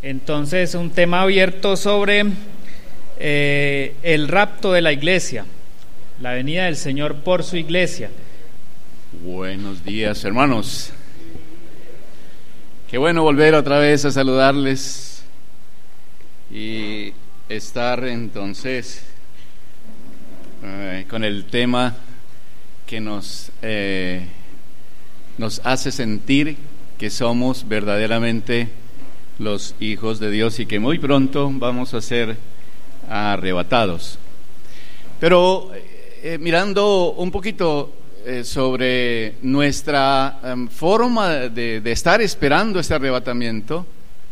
Entonces, un tema abierto sobre el rapto de la iglesia, la venida del Señor por su iglesia. Buenos días, hermanos. Qué bueno volver otra vez a saludarles y estar entonces con el tema que nos hace sentir que somos verdaderamente los hijos de Dios y que muy pronto vamos a ser arrebatados. Pero mirando un poquito sobre nuestra forma de estar esperando este arrebatamiento,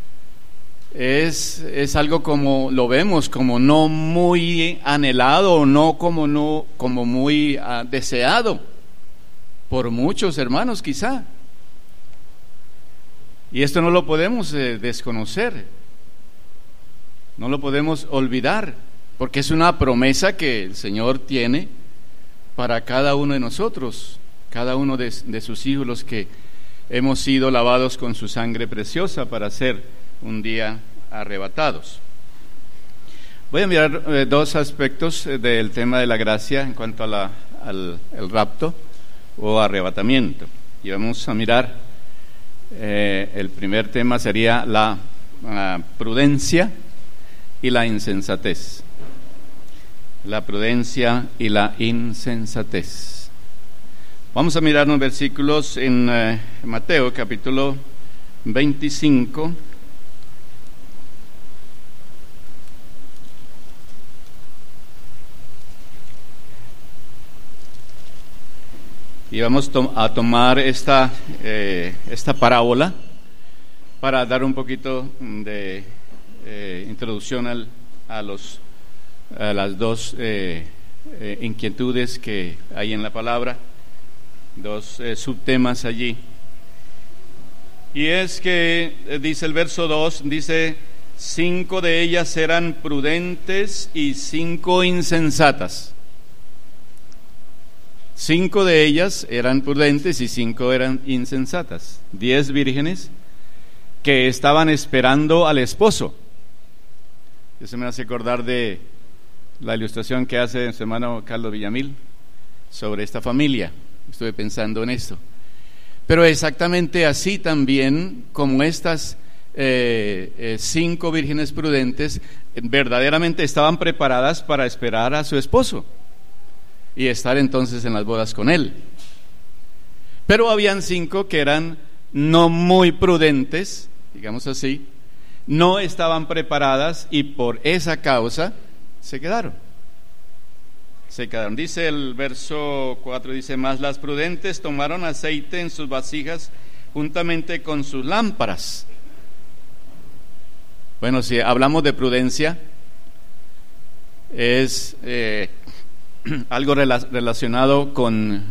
es algo como lo vemos como no muy anhelado o no como muy deseado por muchos hermanos quizá. Y esto no lo podemos desconocer, no lo podemos olvidar, porque es una promesa que el Señor tiene para cada uno de nosotros, cada uno de sus hijos, los que hemos sido lavados con su sangre preciosa para ser un día arrebatados. Voy a mirar dos aspectos del tema de la gracia en cuanto a el rapto o arrebatamiento. Y vamos a mirar, el primer tema sería la prudencia y la insensatez. La prudencia y la insensatez. Vamos a mirar unos versículos en Mateo capítulo 25. Y vamos a tomar esta parábola para dar un poquito de introducción a las dos inquietudes que hay en la palabra, dos subtemas allí. Y es que dice el verso 2, dice: 5 de ellas eran prudentes y 5 insensatas. 5 de ellas eran prudentes y 5 eran insensatas. 10 vírgenes que estaban esperando al esposo. Eso me hace acordar de la ilustración que hace su hermano Carlos Villamil sobre esta familia. Estuve pensando en esto. Pero exactamente así también como estas 5 vírgenes prudentes verdaderamente estaban preparadas para esperar a su esposo y estar entonces en las bodas con él. Pero habían 5 que eran no muy prudentes, digamos así, no estaban preparadas y por esa causa se quedaron. Dice el verso 4, dice: mas las prudentes tomaron aceite en sus vasijas juntamente con sus lámparas. Bueno, si hablamos de prudencia, es algo relacionado con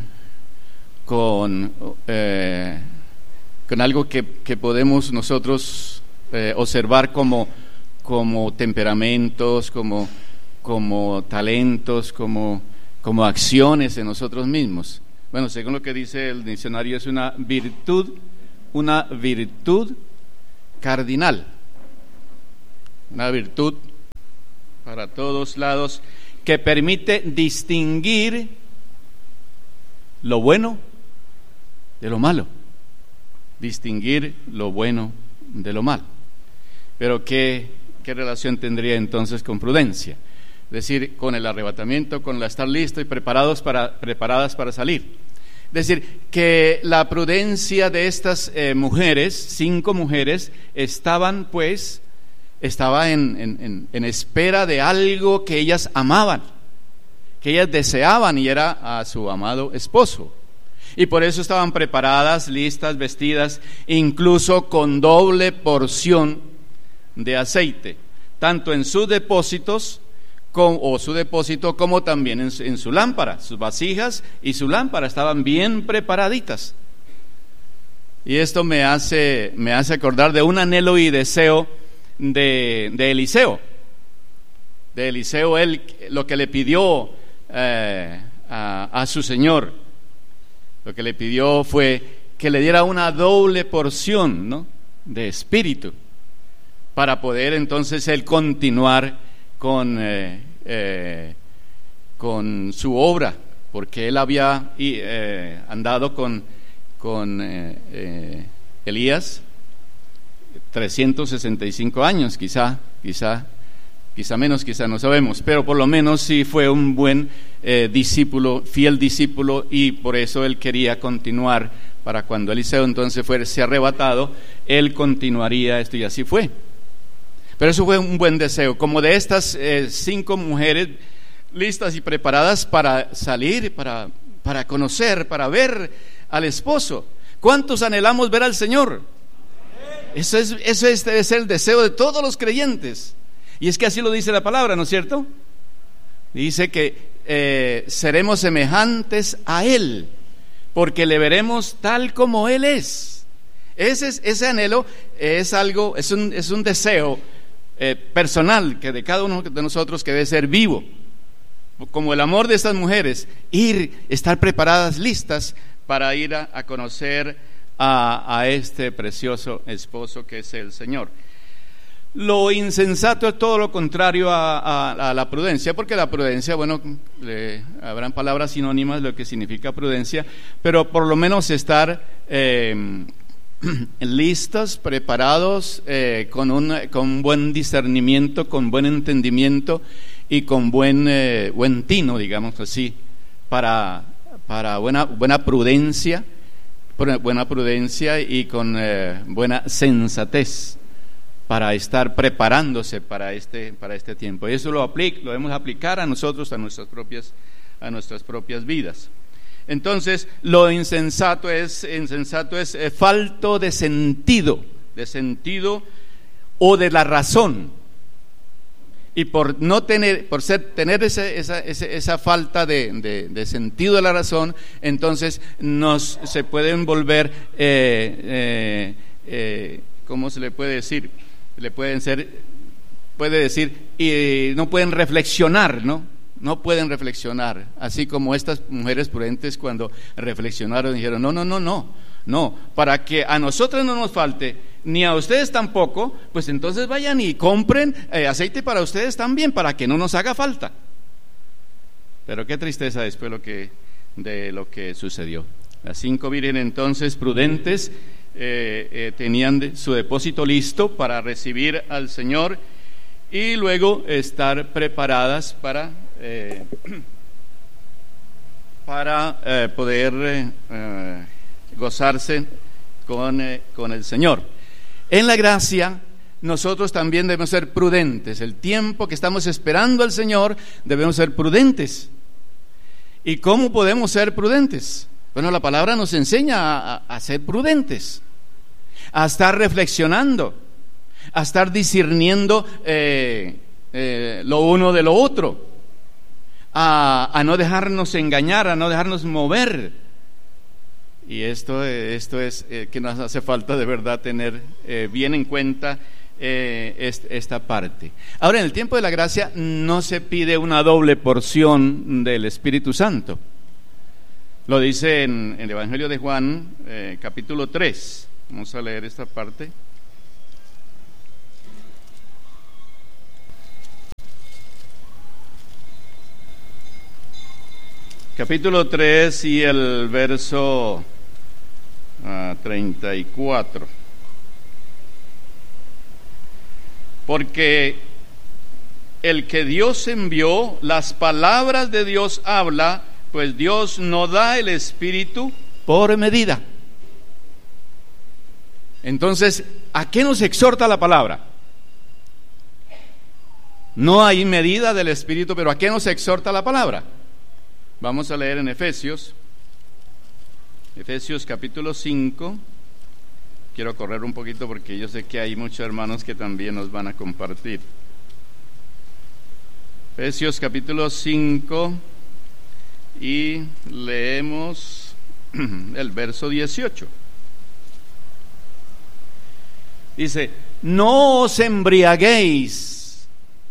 algo que podemos nosotros observar como temperamentos, como talentos, como acciones en nosotros mismos. Bueno, según lo que dice el diccionario, es una virtud cardinal, una virtud para todos lados, que permite distinguir lo bueno de lo malo. Distinguir lo bueno de lo malo. Pero ¿qué relación tendría entonces con prudencia? Es decir, con el arrebatamiento, con el estar listos y preparadas para salir. Es decir, que la prudencia de estas mujeres, 5 mujeres, estaba en espera de algo que ellas amaban, que ellas deseaban, y era a su amado esposo. Y por eso estaban preparadas, listas, vestidas, incluso con doble porción de aceite, tanto en sus depósitos su depósito, como también en su lámpara. Sus vasijas y su lámpara estaban bien preparaditas. Y esto me hace acordar de un anhelo y deseo de Eliseo. Él lo que le pidió a su Señor, lo que le pidió fue que le diera una doble porción, ¿no?, de espíritu, para poder entonces él continuar con su obra, porque él había andado con Elías 365 años, quizá menos, quizá no sabemos, pero por lo menos sí fue un buen discípulo, fiel discípulo, y por eso él quería continuar, para cuando Eliseo entonces fuese arrebatado, él continuaría esto, y así fue. Pero eso fue un buen deseo, como de estas 5 mujeres listas y preparadas para salir, para conocer, para ver al esposo. ¿Cuántos anhelamos ver al Señor? Ese es el deseo de todos los creyentes. Y es que así lo dice la palabra, ¿no es cierto? Dice que seremos semejantes a Él, porque le veremos tal como Él es. Ese anhelo es un deseo personal que de cada uno de nosotros, que debe ser vivo, como el amor de estas mujeres, estar preparadas, listas para ir a conocer a este precioso esposo que es el Señor. Lo insensato es todo lo contrario a la prudencia, porque la prudencia, bueno, habrán palabras sinónimas de lo que significa prudencia, pero por lo menos estar listos, preparados, con buen discernimiento, con buen entendimiento y con buen tino, digamos así, para buena prudencia y con buena sensatez, para estar preparándose para este tiempo. Y eso lo debemos aplicar a nosotros, a nuestras propias vidas. Entonces, lo insensato es falto de sentido o de la razón. Y por tener esa falta de sentido de la razón, entonces se pueden volver, ¿cómo se le puede decir? Puede decir, y no pueden reflexionar, no pueden reflexionar, así como estas mujeres prudentes cuando reflexionaron dijeron, no, para que a nosotros no nos falte, ni a ustedes tampoco, pues entonces vayan y compren aceite para ustedes también, para que no nos haga falta. Pero qué tristeza después de lo que sucedió. Las 5 vírgenes entonces prudentes tenían su depósito listo para recibir al Señor y luego estar preparadas para poder gozarse con el Señor. En la gracia nosotros también debemos ser prudentes. El tiempo que estamos esperando al Señor debemos ser prudentes. ¿Y cómo podemos ser prudentes? Bueno, la palabra nos enseña a ser prudentes, a estar reflexionando, a estar discerniendo lo uno de lo otro, a no dejarnos engañar, a no dejarnos mover. Y esto es que nos hace falta de verdad tener bien en cuenta esta parte. Ahora, en el tiempo de la gracia no se pide una doble porción del Espíritu Santo. Lo dice en el Evangelio de Juan, capítulo 3. Vamos a leer esta parte. Capítulo 3 y el verso 34. Porque el que Dios envió, las palabras de Dios habla, pues Dios no da el Espíritu por medida. Entonces, ¿a qué nos exhorta la palabra? No hay medida del Espíritu, pero ¿a qué nos exhorta la palabra? Vamos a leer en Efesios capítulo 5. Quiero correr un poquito porque yo sé que hay muchos hermanos que también nos van a compartir. Efesios capítulo 5 y leemos el verso 18. Dice: no os embriaguéis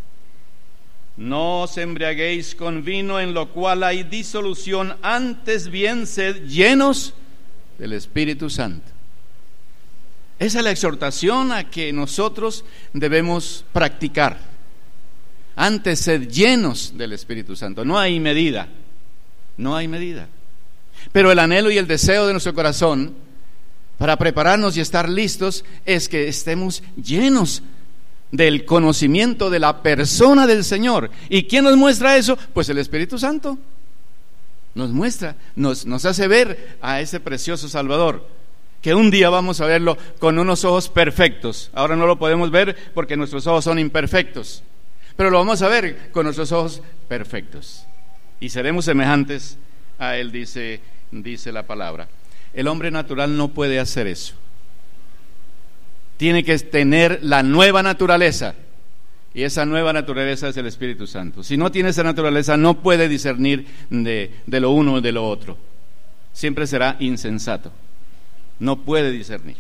con vino, en lo cual hay disolución, antes bien sed llenos del Espíritu Santo. Esa es la exhortación a que nosotros debemos practicar. Antes, sed llenos del Espíritu Santo. No hay medida, no hay medida. Pero el anhelo y el deseo de nuestro corazón para prepararnos y estar listos es que estemos llenos del conocimiento de la persona del Señor. ¿Y quién nos muestra eso? Pues el Espíritu Santo. Nos muestra, nos hace ver a ese precioso Salvador, que un día vamos a verlo con unos ojos perfectos. Ahora no lo podemos ver porque nuestros ojos son imperfectos, pero lo vamos a ver con nuestros ojos perfectos y seremos semejantes a Él, dice la palabra. El hombre natural no puede hacer eso. Tiene que tener la nueva naturaleza, y esa nueva naturaleza es el Espíritu Santo. Si no tiene esa naturaleza, no puede discernir de lo uno y de lo otro. Siempre será insensato. No puede discernir.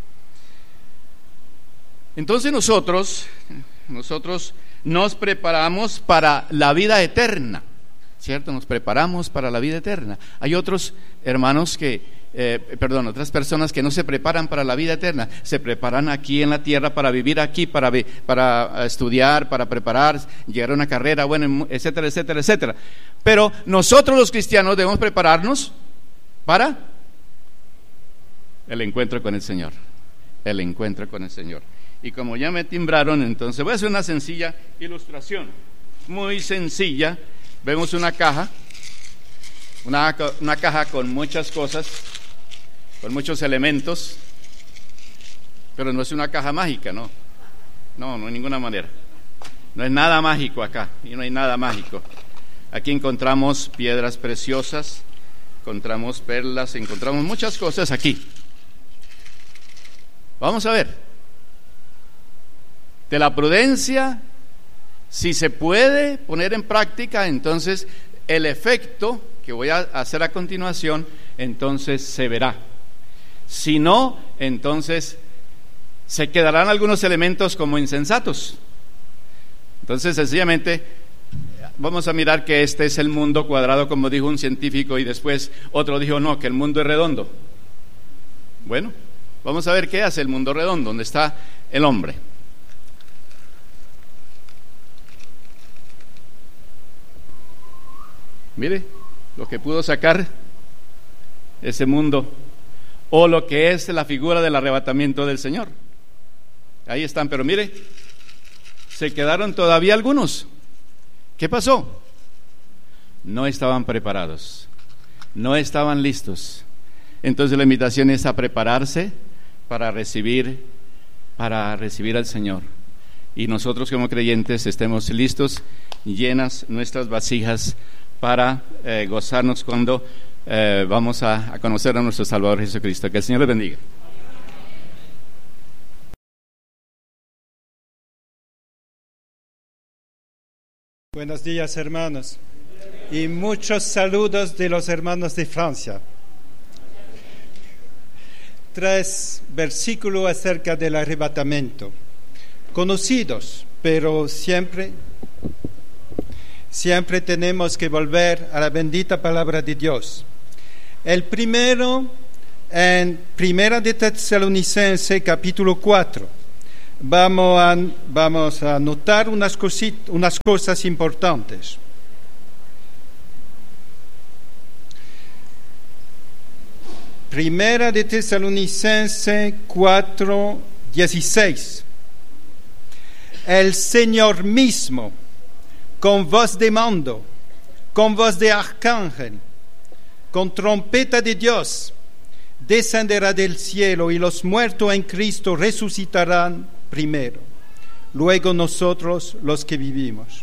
Entonces nosotros nos preparamos para la vida eterna, ¿cierto? Nos preparamos para la vida eterna. Hay otros hermanos otras personas que no se preparan para la vida eterna. Se preparan aquí en la tierra para vivir aquí, para estudiar, para preparar, llegar a una carrera, bueno, etcétera, etcétera, etcétera. Pero nosotros los cristianos debemos prepararnos para el encuentro con el Señor. El encuentro con el Señor. Y como ya me timbraron, entonces voy a hacer una sencilla ilustración. Muy sencilla. Vemos una caja. Una caja con muchas cosas, con muchos elementos, pero no es una caja mágica, no de ninguna manera. No es nada mágico acá, y no hay nada mágico. Aquí encontramos piedras preciosas, encontramos perlas, encontramos muchas cosas aquí. Vamos a ver. De la prudencia, si se puede poner en práctica, entonces el efecto que voy a hacer a continuación, entonces se verá. Si no, entonces se quedarán algunos elementos como insensatos. Entonces, sencillamente, vamos a mirar que este es el mundo cuadrado, como dijo un científico, y después otro dijo, no, que el mundo es redondo. Bueno, vamos a ver qué hace el mundo redondo, donde está el hombre. Mire lo que pudo sacar ese mundo, o lo que es la figura del arrebatamiento del Señor. Ahí están, pero mire, se quedaron todavía algunos. ¿Qué pasó? No estaban preparados, no estaban listos. Entonces la invitación es a prepararse para recibir al Señor. Y nosotros como creyentes estemos listos, llenas nuestras vasijas para gozarnos cuando vamos a conocer a nuestro Salvador Jesucristo. Que el Señor les bendiga. Buenos días, hermanos, y muchos saludos de los hermanos de Francia. 3 versículos acerca del arrebatamiento, conocidos, pero siempre tenemos que volver a la bendita palabra de Dios. El primero, en Primera de Tesalonicenses, capítulo 4. Vamos a notar unas cosas importantes. Primera de Tesalonicenses 4:16. El Señor mismo, con voz de mando, con voz de arcángel, con trompeta de Dios, descenderá del cielo, y los muertos en Cristo resucitarán primero. Luego nosotros, los que vivimos.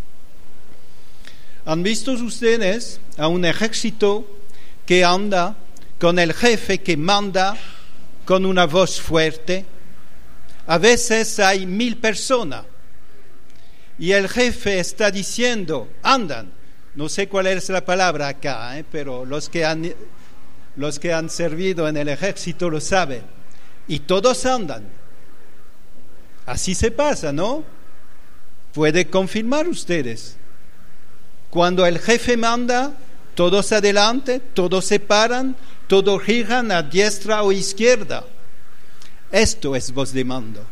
¿Han visto ustedes a un ejército que anda con el jefe que manda con una voz fuerte? A veces hay 1000 personas y el jefe está diciendo, andan. No sé cuál es la palabra acá, pero los que han servido en el ejército lo saben. Y todos andan. Así se pasa, ¿no? Puede confirmar ustedes. Cuando el jefe manda, todos adelante, todos se paran, todos giran a diestra o izquierda. Esto es voz de mando.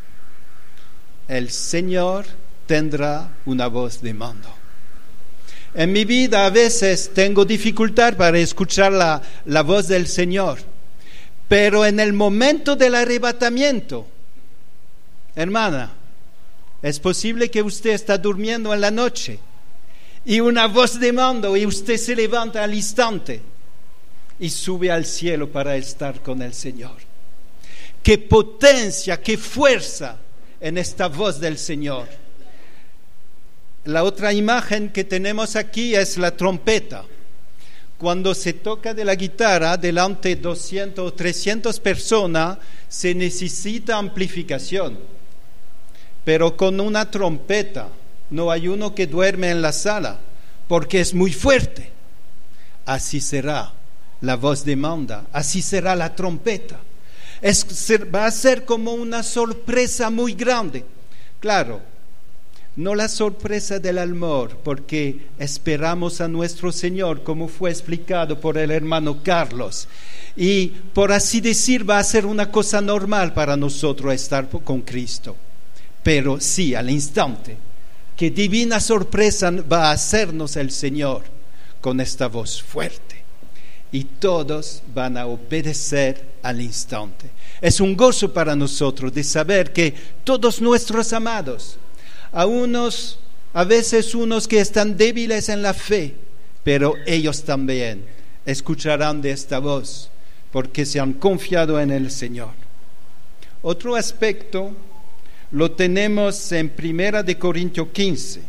El Señor tendrá una voz de mando. En mi vida a veces tengo dificultad para escuchar la voz del Señor, pero en el momento del arrebatamiento, hermana, es posible que usted está durmiendo en la noche y una voz de mando y usted se levanta al instante y sube al cielo para estar con el Señor. Qué potencia, qué fuerza en esta voz del Señor. La otra imagen que tenemos aquí es la trompeta. Cuando se toca de la guitarra delante de 200 o 300 personas, se necesita amplificación. Pero con una trompeta no hay uno que duerme en la sala, porque es muy fuerte. Así será la voz de mando, así será la trompeta. Va a ser como una sorpresa muy grande. Claro, no la sorpresa del amor, porque esperamos a nuestro Señor, como fue explicado por el hermano Carlos. Y por así decir, va a ser una cosa normal para nosotros estar con Cristo. Pero sí, al instante, qué divina sorpresa va a hacernos el Señor con esta voz fuerte. Y todos van a obedecer al instante. Es un gozo para nosotros de saber que todos nuestros amados, a veces unos que están débiles en la fe, pero ellos también escucharán de esta voz, porque se han confiado en el Señor. Otro aspecto lo tenemos en 1 Corintios 15.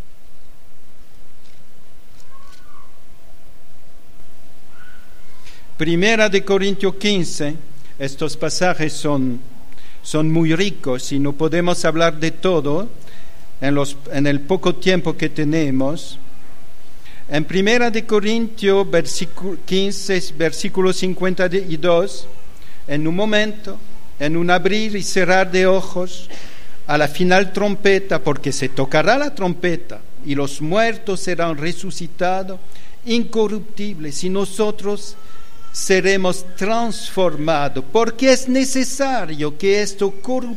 Primera de Corintios 15, estos pasajes son muy ricos y no podemos hablar de todo en el poco tiempo que tenemos. En 1 de Corintios 15, versículo 52, en un momento, en un abrir y cerrar de ojos, a la final trompeta, porque se tocará la trompeta y los muertos serán resucitados incorruptibles y nosotros seremos transformados, porque es necesario que esto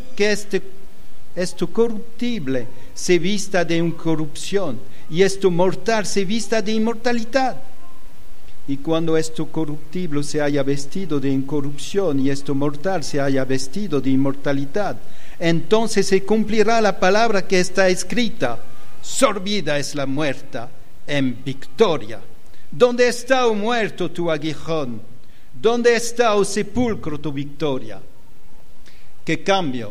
corruptible se vista de incorrupción y esto mortal se vista de inmortalidad. Y cuando esto corruptible se haya vestido de incorrupción y esto mortal se haya vestido de inmortalidad, entonces se cumplirá la palabra que está escrita: sorbida es la muerte en victoria. ¿Dónde está, oh muerto, tu aguijón? ¿Dónde está, oh sepulcro, tu victoria? ¿Qué cambio?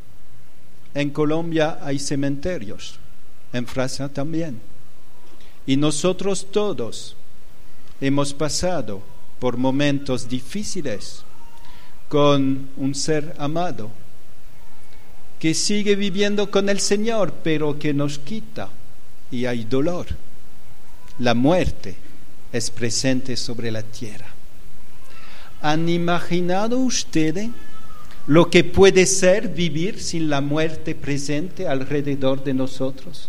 En Colombia hay cementerios, en Francia también. Y nosotros todos hemos pasado por momentos difíciles con un ser amado que sigue viviendo con el Señor, pero que nos quita y hay dolor. La muerte es presente sobre la tierra. ¿Han imaginado ustedes lo que puede ser vivir sin la muerte presente alrededor de nosotros?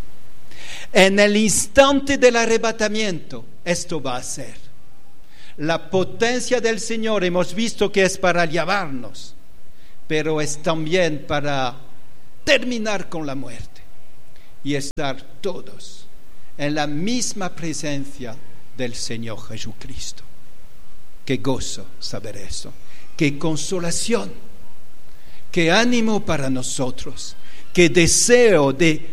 En el instante del arrebatamiento, esto va a ser. La potencia del Señor hemos visto que es para llevarnos, pero es también para terminar con la muerte y estar todos en la misma presencia del Señor Jesucristo. Qué gozo saber eso, qué consolación, qué ánimo para nosotros, qué deseo de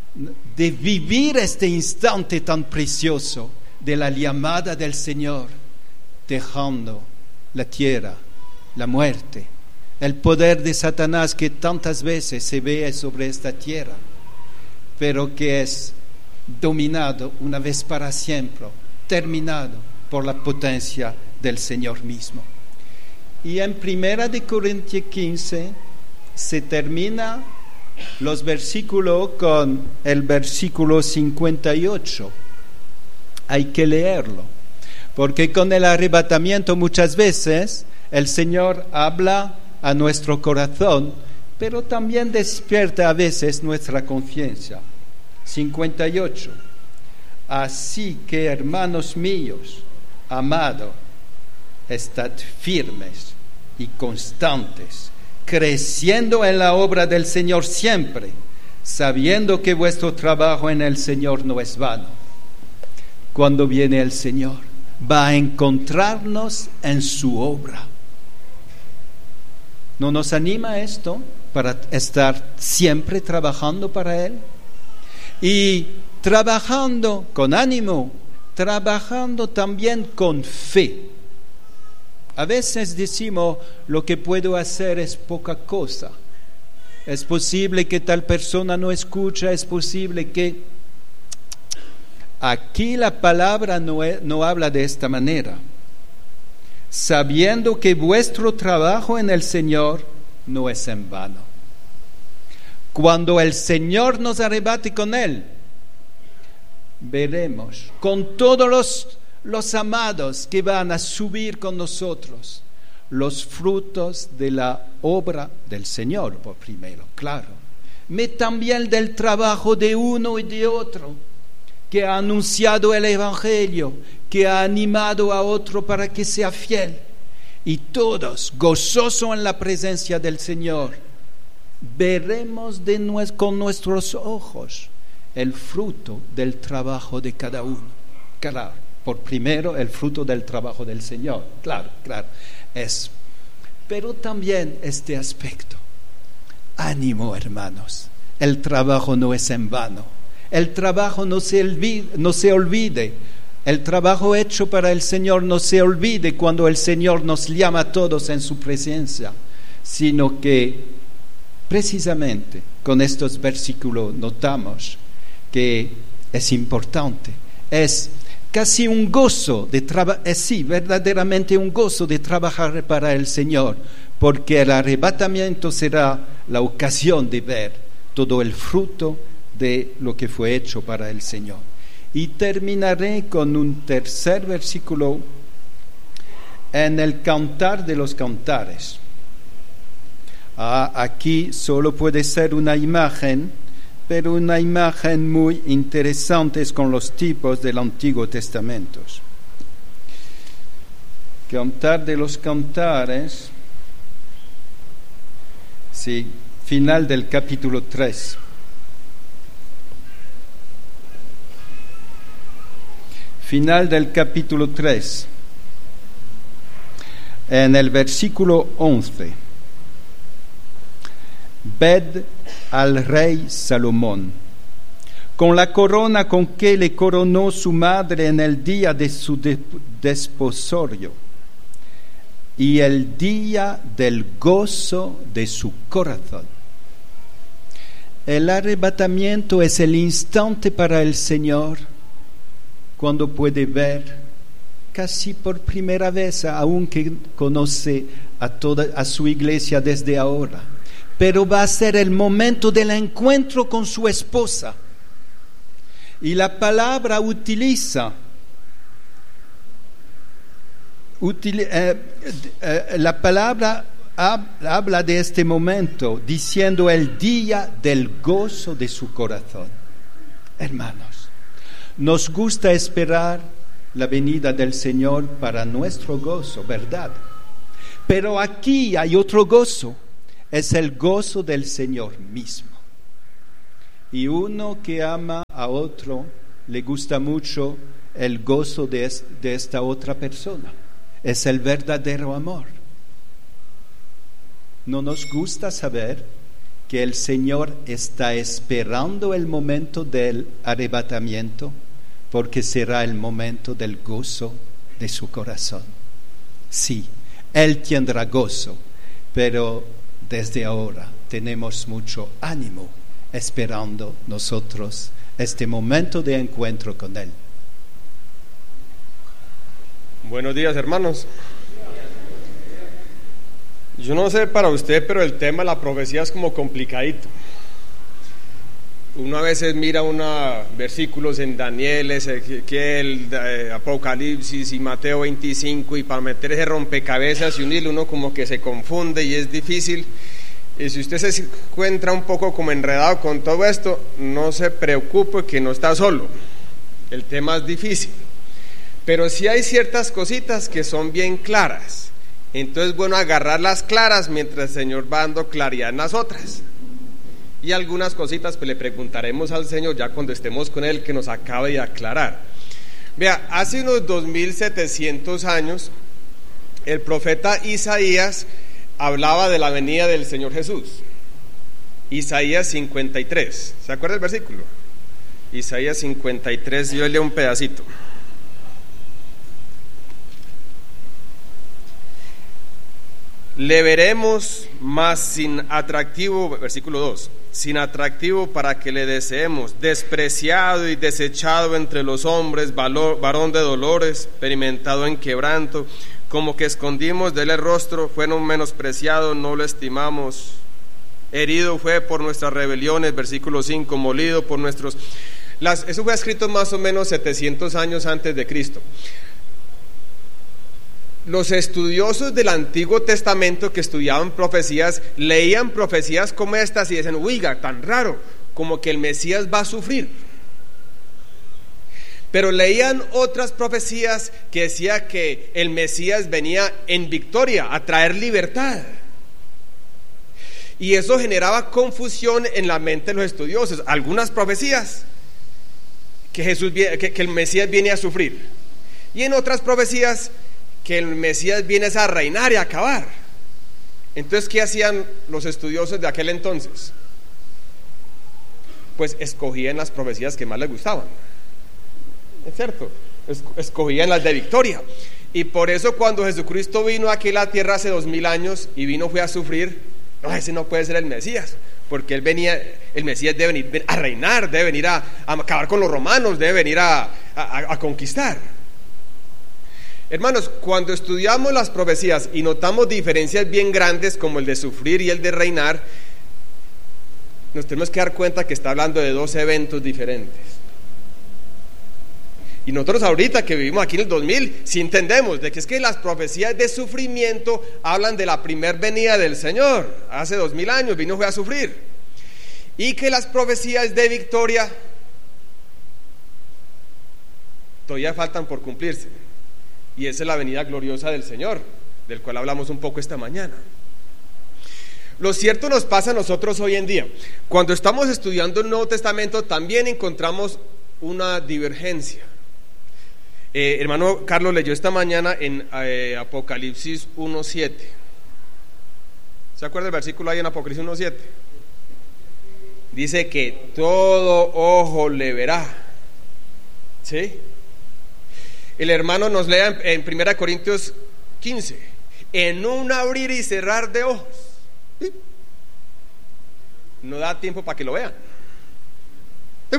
vivir este instante tan precioso de la llamada del Señor, dejando la tierra, la muerte, el poder de Satanás que tantas veces se ve sobre esta tierra, pero que es dominado una vez para siempre, terminado por la potencia del Señor mismo. Y en 1 de Corintios 15 se termina los versículos con el versículo 58. Hay que leerlo, porque con el arrebatamiento muchas veces el Señor habla a nuestro corazón, pero también despierta a veces nuestra conciencia. 58. Así que, hermanos míos, amados, estad firmes y constantes, creciendo en la obra del Señor siempre, sabiendo que vuestro trabajo en el Señor no es vano. Cuando viene el Señor, va a encontrarnos en su obra. ¿No nos anima esto para estar siempre trabajando para Él? Y trabajando con ánimo, trabajando también con fe. A veces decimos, lo que puedo hacer es poca cosa. Es posible que tal persona no escucha, es posible que... Aquí la palabra no habla de esta manera. Sabiendo que vuestro trabajo en el Señor no es en vano. Cuando el Señor nos arrebate con Él, veremos con todos los amados que van a subir con nosotros los frutos de la obra del Señor, por primero, claro, pero también del trabajo de uno y de otro, que ha anunciado el Evangelio, que ha animado a otro para que sea fiel, y todos, gozosos en la presencia del Señor, veremos con nuestros ojos el fruto del trabajo de cada uno. Claro, por primero el fruto del trabajo del Señor, claro, es. Pero también este aspecto. Ánimo, hermanos, el trabajo no es en vano. El trabajo no se olvide. El trabajo hecho para el Señor no se olvide cuando el Señor nos llama a todos en su presencia, sino que precisamente con estos versículos notamos que es importante, es casi un gozo verdaderamente un gozo de trabajar para el Señor, porque el arrebatamiento será la ocasión de ver todo el fruto de lo que fue hecho para el Señor. Y terminaré con un tercer versículo en el Cantar de los Cantares. Aquí solo puede ser una imagen, pero una imagen muy interesante con los tipos del Antiguo Testamento. Cantar de los Cantares, sí, final del capítulo 3. Final del capítulo 3, en el versículo 11. Ved al rey Salomón, con la corona con que le coronó su madre en el día de su desposorio y el día del gozo de su corazón. El arrebatamiento es el instante para el Señor cuando puede ver casi por primera vez, aunque conoce a su iglesia desde ahora, pero va a ser el momento del encuentro con su esposa. Y la palabra habla de este momento diciendo el día del gozo de su corazón. Hermanos, nos gusta esperar la venida del Señor para nuestro gozo, ¿verdad? Pero aquí hay otro gozo, es el gozo del Señor mismo. Y uno que ama a otro, le gusta mucho el gozo de esta otra persona. Es el verdadero amor. ¿No nos gusta saber que el Señor está esperando el momento del arrebatamiento? Porque será el momento del gozo de su corazón. Sí, Él tendrá gozo, pero desde ahora tenemos mucho ánimo esperando nosotros este momento de encuentro con Él. Buenos días, hermanos. Yo no sé para usted, pero el tema de la profecía es como complicadito. Uno a veces mira versículos en Daniel, Ezequiel, Apocalipsis y Mateo 25, y para meter ese rompecabezas y unirlo uno como que se confunde y es difícil. Y si usted se encuentra un poco como enredado con todo esto, no se preocupe que no está solo. El tema es difícil, pero sí hay ciertas cositas que son bien claras Entonces, bueno, agarrar las claras mientras el Señor va dando claridad en las otras. Y algunas cositas pues le preguntaremos al Señor ya cuando estemos con Él, que nos acabe de aclarar. Vea, hace unos 2700 años el profeta Isaías hablaba de la venida del Señor Jesús. Isaías 53, ¿se acuerda el versículo? Isaías 53, yo leo un pedacito. Le veremos, mas sin atractivo, versículo 2, sin atractivo para que le deseemos, despreciado y desechado entre los hombres, varón de dolores, experimentado en quebranto, como que escondimos de él el rostro, fue menospreciado, no lo estimamos, herido fue por nuestras rebeliones, versículo 5, molido por nuestros... Eso fue escrito más o menos 700 años antes de Cristo. Los estudiosos del Antiguo Testamento que estudiaban profecías, leían profecías como estas y decían, oiga, tan raro, como que el Mesías va a sufrir. Pero leían otras profecías que decía que el Mesías venía en victoria, a traer libertad. Y eso generaba confusión en la mente de los estudiosos. Algunas profecías que el Mesías viene a sufrir, y en otras profecías que el Mesías viene a reinar y a acabar. Entonces, ¿qué hacían los estudiosos de aquel entonces? Pues escogían las profecías que más les gustaban. Es cierto, escogían las de victoria. Y por eso cuando Jesucristo vino aquí a la tierra hace 2000 años y fue a sufrir, no, ese no puede ser el Mesías, porque el Mesías debe venir a reinar, debe venir a acabar con los romanos, debe venir a conquistar. Hermanos, cuando estudiamos las profecías y notamos diferencias bien grandes como el de sufrir y el de reinar, nos tenemos que dar cuenta que está hablando de dos eventos diferentes. Y nosotros ahorita que vivimos aquí en el 2000, sí entendemos de que es que las profecías de sufrimiento hablan de la primer venida del Señor. Hace 2000 años fue a sufrir. Y que las profecías de victoria todavía faltan por cumplirse. Y esa es la venida gloriosa del Señor, del cual hablamos un poco esta mañana. Lo cierto nos pasa a nosotros hoy en día. Cuando estamos estudiando el Nuevo Testamento también encontramos una divergencia. Hermano Carlos leyó esta mañana en Apocalipsis 1:7. ¿Se acuerda el versículo ahí en Apocalipsis 1:7? Dice que todo ojo le verá. ¿Sí? El hermano nos lea en 1 Corintios 15, en un abrir y cerrar de ojos. ¿Sí? No da tiempo para que lo vean. ¿Sí?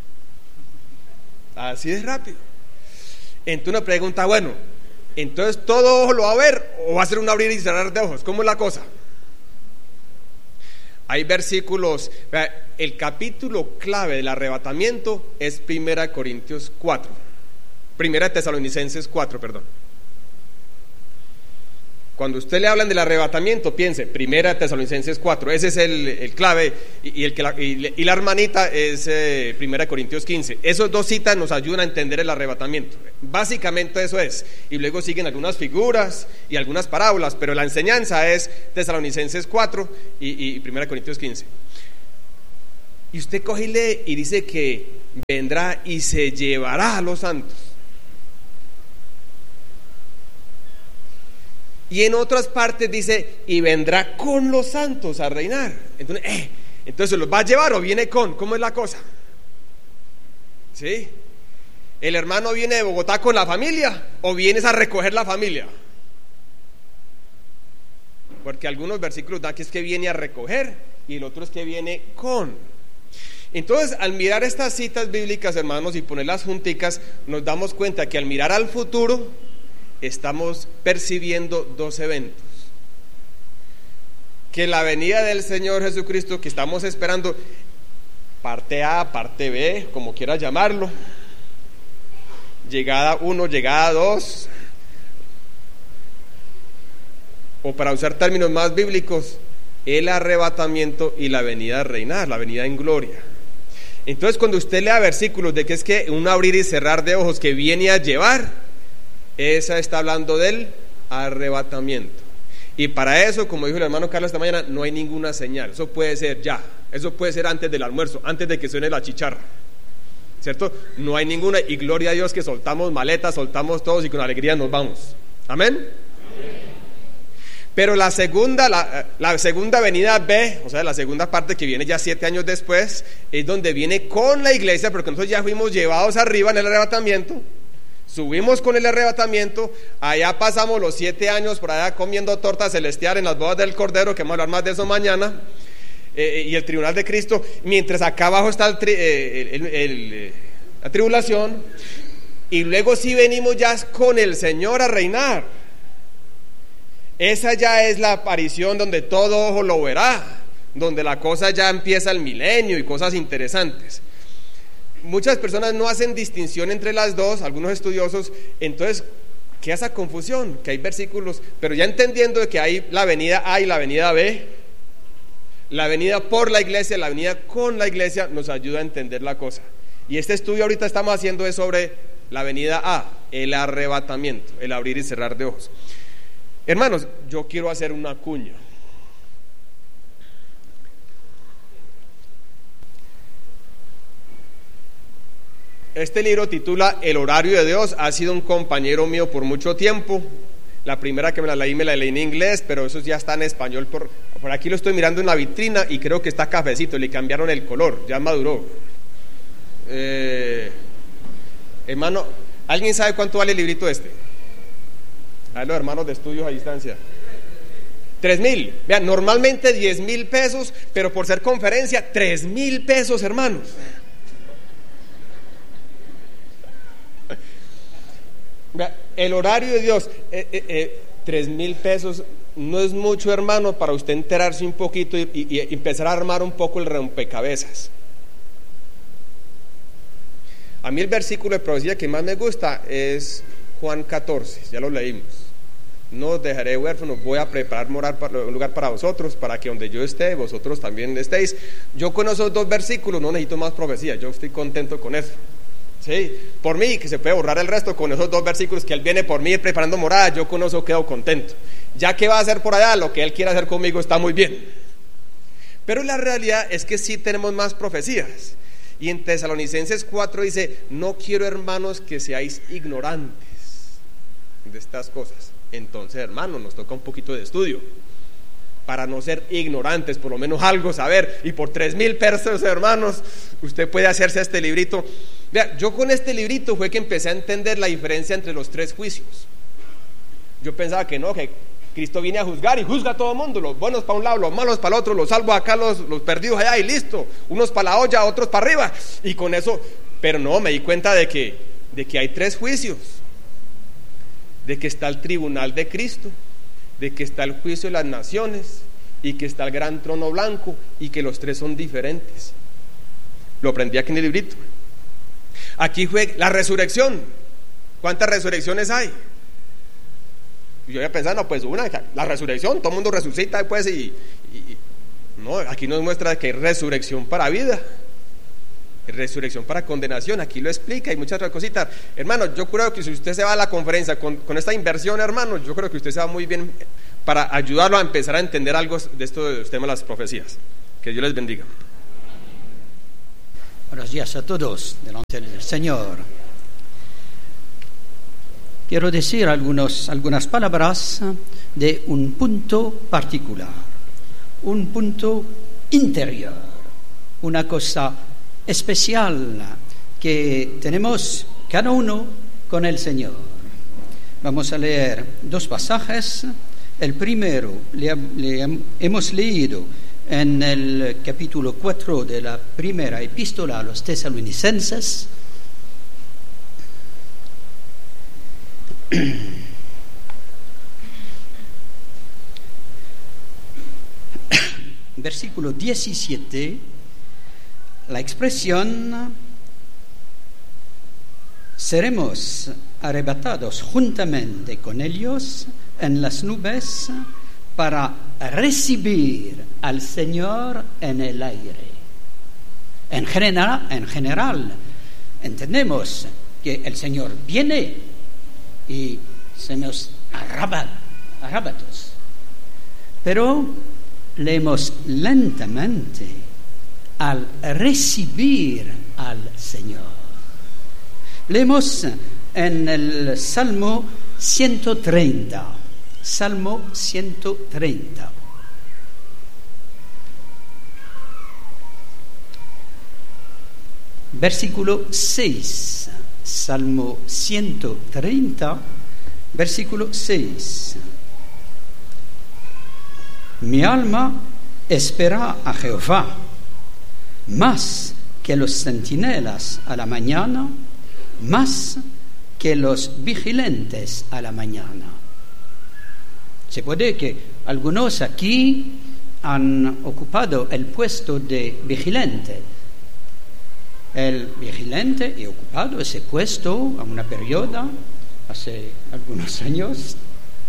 Así es rápido. Entonces una pregunta, bueno, entonces todo ojo lo va a ver o va a ser un abrir y cerrar de ojos. ¿Cómo es la cosa? Hay versículos, el capítulo clave del arrebatamiento es 1 Corintios 4. Primera Tesalonicenses 4, perdón. Cuando usted le hablan del arrebatamiento, piense, Primera Tesalonicenses 4, ese es el clave, y la hermanita es Primera Corintios 15. Esas dos citas nos ayudan a entender el arrebatamiento. Básicamente eso es, y luego siguen algunas figuras y algunas parábolas, pero la enseñanza es Tesalonicenses 4 y Primera Corintios 15. Y usted coge y lee y dice que vendrá y se llevará a los santos. Y en otras partes dice, y vendrá con los santos a reinar. Entonces, ¿los va a llevar o viene con? ¿Cómo es la cosa? ¿Sí? ¿El hermano viene de Bogotá con la familia o vienes a recoger la familia? Porque algunos versículos dan que es que viene a recoger y el otro es que viene con. Entonces, al mirar estas citas bíblicas, hermanos, y ponerlas junticas, nos damos cuenta que al mirar al futuro estamos percibiendo dos eventos: que la venida del Señor Jesucristo que estamos esperando, parte A, parte B, como quiera llamarlo, llegada 1, llegada 2, o para usar términos más bíblicos, el arrebatamiento y la venida a reinar, la venida en gloria. Entonces, cuando usted lea versículos de que es que un abrir y cerrar de ojos que viene a llevar, esa está hablando del arrebatamiento. Y para eso, como dijo el hermano Carlos esta mañana, no hay ninguna señal. Eso puede ser ya, eso puede ser antes del almuerzo, antes de que suene la chicharra, ¿cierto? No hay ninguna, y gloria a Dios que soltamos maletas, soltamos todos y con alegría nos vamos. Amén. Pero la segunda venida B, o sea, la segunda parte que viene ya 7 años después, es donde viene con la iglesia, porque nosotros ya fuimos llevados arriba en el arrebatamiento, subimos con el arrebatamiento, allá pasamos los 7 años por allá comiendo torta celestial en las bodas del Cordero, que vamos a hablar más de eso mañana, y el tribunal de Cristo, mientras acá abajo está la tribulación, y luego sí venimos ya con el Señor a reinar. Esa ya es la aparición donde todo ojo lo verá, donde la cosa ya empieza el milenio y cosas interesantes. Muchas personas no hacen distinción entre las dos, algunos estudiosos, entonces queda esa confusión, que hay versículos, pero ya entendiendo de que hay la venida A y la venida B, la venida por la iglesia, la venida con la iglesia, nos ayuda a entender la cosa. Y este estudio ahorita estamos haciendo es sobre la venida A, el arrebatamiento, el abrir y cerrar de ojos. Hermanos, yo quiero hacer una cuña. Este libro titula El horario de Dios. Ha sido un compañero mío por mucho tiempo. La primera que me la leí en inglés, pero eso ya está en español. Por aquí lo estoy mirando en la vitrina y creo que está cafecito, le cambiaron el color, ya maduró. Hermano, ¿alguien sabe cuánto vale el librito este? A los hermanos de estudios a distancia. 3,000. Vean, normalmente 10,000 pesos, pero por ser conferencia, 3,000 pesos, hermanos. Vean, el horario de Dios, 3,000 pesos no es mucho, hermano, para usted enterarse un poquito y empezar a armar un poco el rompecabezas. A mí el versículo de profecía que más me gusta es Juan 14, ya lo leímos. No os dejaré huérfanos, voy a preparar un lugar para vosotros, para que donde yo esté, vosotros también estéis. Yo con esos 2 versículos no necesito más profecía, yo estoy contento con eso. Sí, por mí, que se puede borrar el resto, con esos 2 versículos que Él viene por mí preparando morada, yo con eso quedo contento. Ya que va a hacer por allá, lo que Él quiere hacer conmigo está muy bien. Pero la realidad es que sí tenemos más profecías. Y en Tesalonicenses 4 dice: no quiero, hermanos, que seáis ignorantes de estas cosas. Entonces, hermanos, nos toca un poquito de estudio para no ser ignorantes, por lo menos algo saber. Y por 3,000 pesos, hermanos, usted puede hacerse este librito. Vea, yo con este librito fue que empecé a entender la diferencia entre los 3 juicios. Yo pensaba que no, que Cristo viene a juzgar y juzga a todo el mundo, los buenos para un lado, los malos para el otro, los salvos acá, los perdidos allá y listo, unos para la olla, otros para arriba, y con eso. Pero no, me di cuenta de que hay 3 juicios, de que está el tribunal de Cristo, de que está el juicio de las naciones y que está el gran trono blanco, y que los 3 son diferentes. Lo aprendí aquí en el librito. Aquí fue la resurrección. ¿Cuántas resurrecciones hay? Yo había pensado, no, pues una, la resurrección, todo el mundo resucita después no, aquí nos muestra que hay resurrección para vida, resurrección para condenación, aquí lo explica, y muchas otras cositas. Hermano, yo creo que si usted se va a la conferencia con esta inversión, hermano, yo creo que usted se va muy bien para ayudarlo a empezar a entender algo de esto de los temas de las profecías. Que Dios les bendiga. Buenos días a todos delante del Señor. Quiero decir algunas palabras de un punto particular, un punto interior, una cosa especial que tenemos cada uno con el Señor. Vamos a leer 2 pasajes. El primero le hemos leído en el capítulo 4 de la primera epístola a los tesalonicenses. Versículo 17, la expresión: seremos arrebatados juntamente con ellos en las nubes para recibir al Señor en el aire. En general, entendemos que el Señor viene y se nos arrebatos. pero leemos lentamente al recibir al Señor. Leemos en el Salmo 130, Salmo 130. Versículo 6, Salmo 130, versículo 6. Mi alma espera a Jehová, más que los centinelas a la mañana, más que los vigilantes a la mañana. Se puede que algunos aquí han ocupado el puesto de vigilante. El vigilante ha ocupado ese puesto a una periodo, hace algunos años,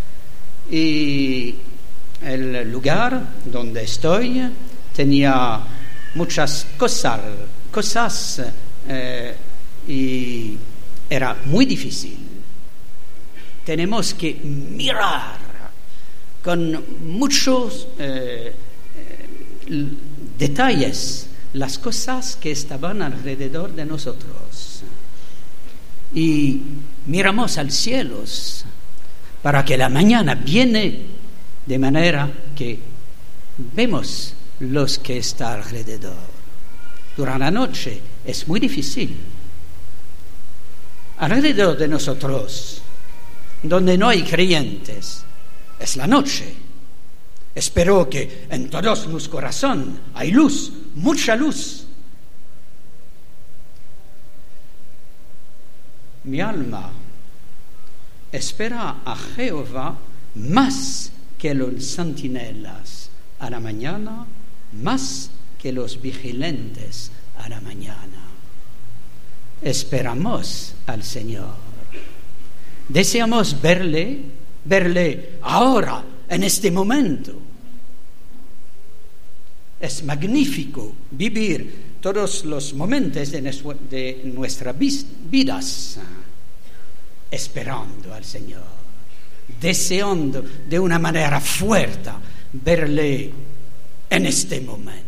y el lugar donde estoy tenía muchas cosas y era muy difícil. Tenemos que mirar con muchos detalles las cosas que estaban alrededor de nosotros. Y miramos al cielo para que la mañana viene de manera que vemos los que están alrededor. Durante la noche es muy difícil. Alrededor de nosotros, donde no hay creyentes, es la noche. Espero que en todos los corazones hay luz, mucha luz. Mi alma espera a Jehová más que los centinelas a la mañana, más que los vigilantes a la mañana. Esperamos al Señor. Deseamos verle ahora, en este momento. Es magnífico vivir todos los momentos de nuestras vidas esperando al Señor, deseando de una manera fuerte verle en este momento.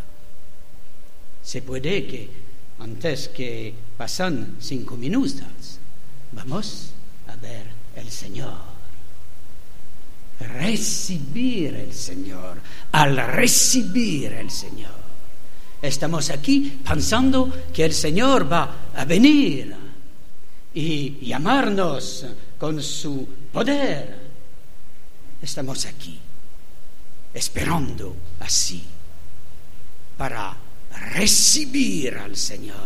Se puede que antes que pasan 5 minutos vamos a ver el Señor. Recibir el Señor. Al recibir el Señor, estamos aquí pensando que el Señor va a venir y llamarnos con su poder. Estamos aquí esperando así para recibir al Señor.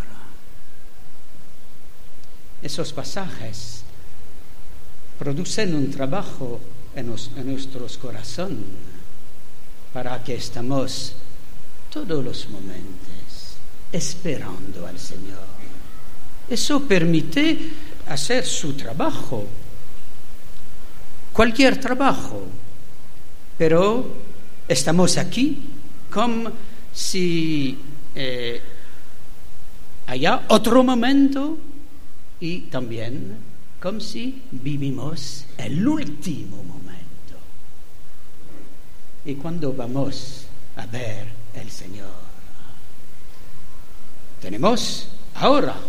Esos pasajes producen un trabajo en nuestros corazones para que estamos todos los momentos esperando al Señor. Eso permite hacer su trabajo, cualquier trabajo, pero estamos aquí como si haya otro momento y también como si vivimos el último momento. Y cuando vamos a ver el Señor, tenemos ahora